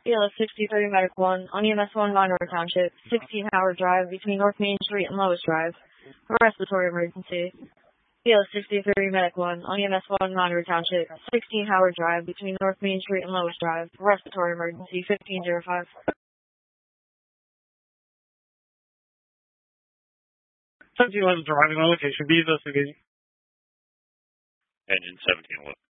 BLS 63 Medic 1 on EMS 1 Monroe Township, 16 Howard Drive between North Main Street and Lois Drive. Respiratory emergency. BLS 63 Medic 1 on EMS 1 Monroe Township, 16 Howard Drive between North Main Street and Lois Drive. Respiratory emergency 1505. Driving on location, be investigating. Engine 17 what?